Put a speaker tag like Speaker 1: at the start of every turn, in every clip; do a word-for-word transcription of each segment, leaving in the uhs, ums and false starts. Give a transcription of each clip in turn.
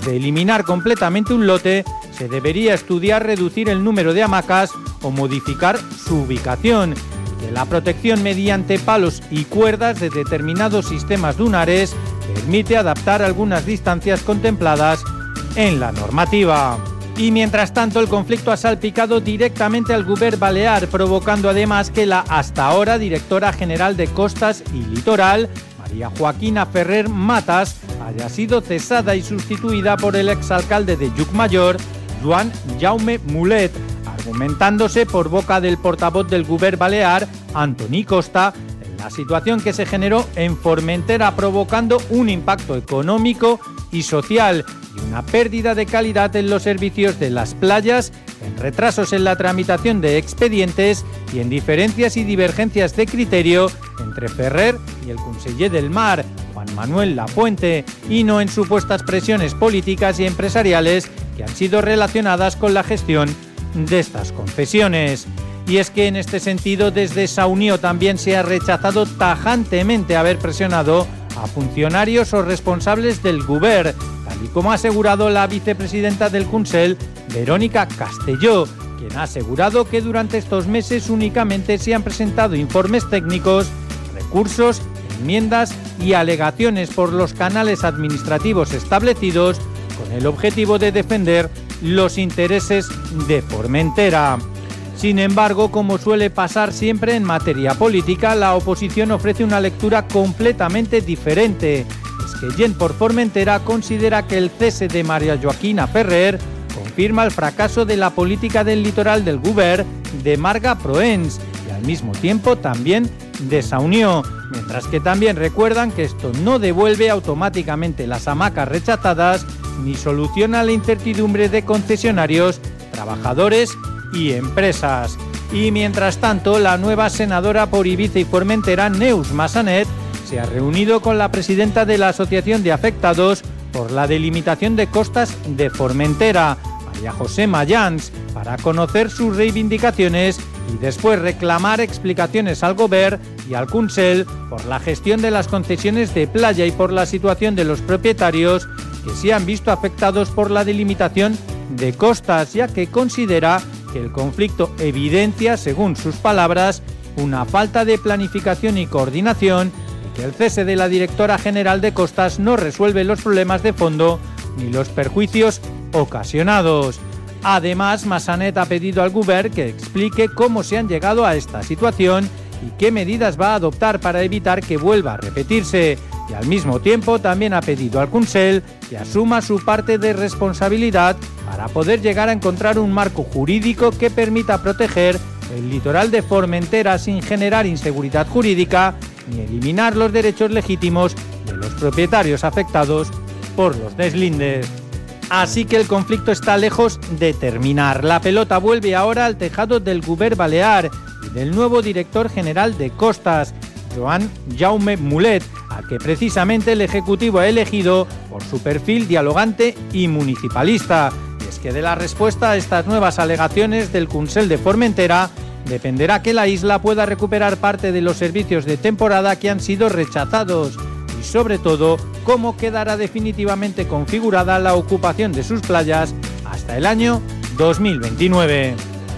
Speaker 1: vez de eliminar completamente un lote, se debería estudiar reducir el número de hamacas o modificar su ubicación, y que la protección mediante palos y cuerdas de determinados sistemas dunares permite adaptar algunas distancias contempladas en la normativa. Y mientras tanto, el conflicto ha salpicado directamente al Govern Balear, provocando además que la hasta ahora directora general de Costas y Litoral, María Joaquina Ferrer Matas, haya sido cesada y sustituida por el exalcalde de Llucmajor, Joan Jaume Mulet, argumentándose por boca del portavoz del Govern Balear, Antoni Costa, en la situación que se generó en Formentera, provocando un impacto económico y social y una pérdida de calidad en los servicios de las playas, en retrasos en la tramitación de expedientes y en diferencias y divergencias de criterio entre Ferrer y el conseller del Mar, Juan Manuel Lafuente, y no en supuestas presiones políticas y empresariales que han sido relacionadas con la gestión de estas concesiones. Y es que en este sentido, desde Saunió también se ha rechazado tajantemente haber presionado a funcionarios o responsables del Govern, tal y como ha asegurado la vicepresidenta del Consell, Verónica Castelló, quien ha asegurado que durante estos meses únicamente se han presentado informes técnicos, recursos, enmiendas y alegaciones por los canales administrativos establecidos con el objetivo de defender los intereses de Formentera. Sin embargo, como suele pasar siempre en materia política, la oposición ofrece una lectura completamente diferente. Es que Gent por Formentera considera que el cese de María Joaquina Ferrer confirma el fracaso de la política del litoral del Govern de Marga Proens y al mismo tiempo también de Saunió, mientras que también recuerdan que esto no devuelve automáticamente las hamacas rechazadas ni soluciona la incertidumbre de concesionarios, trabajadores y empresas. Y mientras tanto, la nueva senadora por Ibiza y Formentera, Neus Massanet, se ha reunido con la presidenta de la Asociación de Afectados por la delimitación de costas de Formentera, María José Mayans, para conocer sus reivindicaciones y después reclamar explicaciones al Govern y al Consell por la gestión de las concesiones de playa y por la situación de los propietarios que se han visto afectados por la delimitación de costas, ya que considera que el conflicto evidencia, según sus palabras, una falta de planificación y coordinación y que el cese de la directora general de Costas no resuelve los problemas de fondo ni los perjuicios ocasionados. Además, Massanet ha pedido al Govern que explique cómo se han llegado a esta situación y qué medidas va a adoptar para evitar que vuelva a repetirse. Y al mismo tiempo también ha pedido al Consell que asuma su parte de responsabilidad para poder llegar a encontrar un marco jurídico que permita proteger el litoral de Formentera sin generar inseguridad jurídica ni eliminar los derechos legítimos de los propietarios afectados por los deslindes. Así que el conflicto está lejos de terminar. La pelota vuelve ahora al tejado del Govern Balear y del nuevo director general de Costas, Joan Jaume Mulet, al que precisamente el Ejecutivo ha elegido por su perfil dialogante y municipalista. Y es que de la respuesta a estas nuevas alegaciones del Consell de Formentera dependerá que la isla pueda recuperar parte de los servicios de temporada que han sido rechazados y, sobre todo, cómo quedará definitivamente configurada la ocupación de sus playas hasta el año dos mil veintinueve.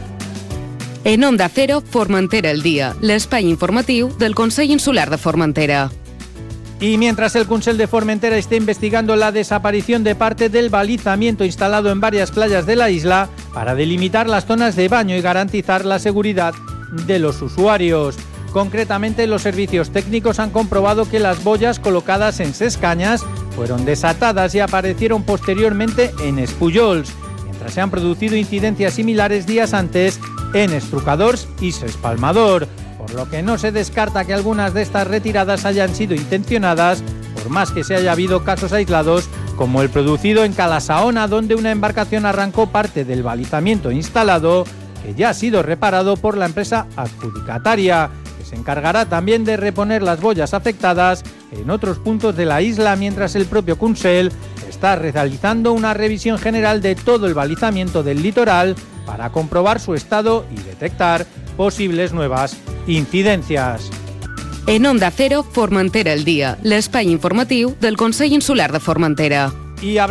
Speaker 2: En Onda Cero, Formentera el Dia, l'espai informatiu del Consell Insular de Formentera.
Speaker 1: Y mientras el Consell de Formentera está investigando la desaparición de parte del balizamiento instalado en varias playas de la isla para delimitar las zonas de baño y garantizar la seguridad de los usuarios. Concretamente, los servicios técnicos han comprobado que las boyas colocadas en ses cañas fueron desatadas y aparecieron posteriormente en Espullols, mientras se han producido incidencias similares días antes en Estrucadors y Ses Palmador, por lo que no se descarta que algunas de estas retiradas hayan sido intencionadas, por más que se haya habido casos aislados, como el producido en Calasaona, donde una embarcación arrancó parte del balizamiento instalado, que ya ha sido reparado por la empresa adjudicataria, que se encargará también de reponer las boyas afectadas en otros puntos de la isla, mientras el propio Consell está realizando una revisión general de todo el balizamiento del litoral para comprobar su estado y detectar posibles nuevas incidencias.
Speaker 2: En Onda Cero, Formentera el Dia, l'espai informatiu del Consell Insular de Formentera.
Speaker 1: Y